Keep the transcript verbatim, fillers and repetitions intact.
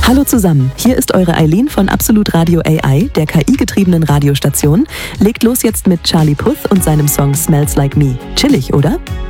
Hallo zusammen, hier ist eure Eileen von Absolut Radio A I, der K I-getriebenen Radiostation. Legt los jetzt mit Charlie Puth und seinem Song Smells Like Me. Chillig, oder?